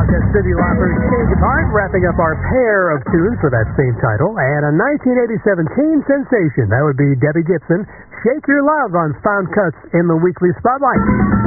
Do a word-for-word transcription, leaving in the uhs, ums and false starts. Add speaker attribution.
Speaker 1: o'clock, that's Cyndi Lauper's Change of Heart, wrapping up our pair of tunes for that same title. And a nineteen eighty-seven teen sensation, that would be Debbie Gibson, Shake Your Love on Found Cuts in the Weekly Spotlight.